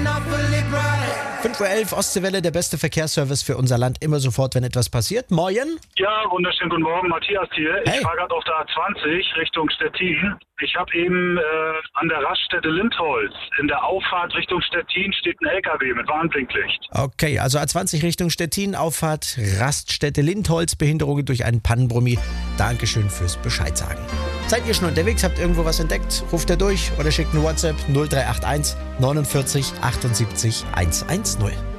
5:11 Uhr, Ostseewelle, der beste Verkehrsservice für unser Land, immer sofort, wenn etwas passiert. Moin. Ja, wunderschönen guten Morgen, Matthias hier. Hey. Ich fahre gerade auf der A20 Richtung Stettin. Ich habe eben an der Raststätte Lindholz in der Auffahrt Richtung Stettin steht ein LKW mit Warnblinklicht. Okay, also A20 Richtung Stettin, Auffahrt Raststätte Lindholz, Behinderungen durch einen Pannenbrummi. Dankeschön fürs Bescheid sagen. Seid ihr schon unterwegs, habt irgendwo was entdeckt? Ruft ihr durch oder schickt eine WhatsApp 0381 49 78 110.